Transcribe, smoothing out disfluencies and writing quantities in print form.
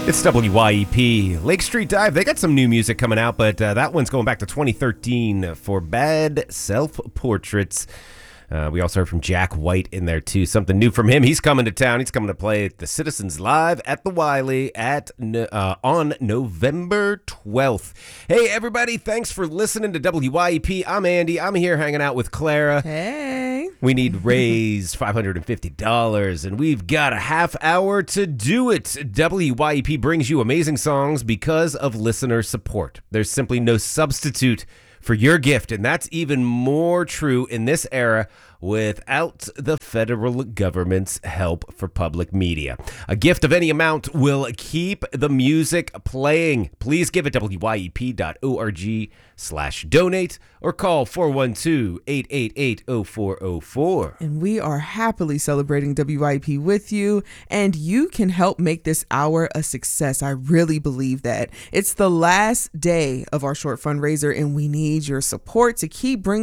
It's WYEP. Lake Street Dive, they got some new music coming out, but that one's going back to 2013 for Bad Self-Portraits. We also heard from Jack White in there, too. Something new from him. He's coming to town. He's coming to play at the Citizens Live at the Wiley on November 12th. Hey, everybody. Thanks for listening to WYEP. I'm Andy. I'm here hanging out with Clara. Hey. We need raise $550, and we've got a half hour to do it. WYEP brings you amazing songs because of listener support. There's simply no substitute for your gift, and that's even more true in this era without the federal government's help for public media. A gift of any amount will keep the music playing. Please give at wyep.org/donate or call 412-888-0404. And we are happily celebrating WYP with you, and you can help make this hour a success. I really believe that. It's the last day of our short fundraiser, and we need your support to keep bringing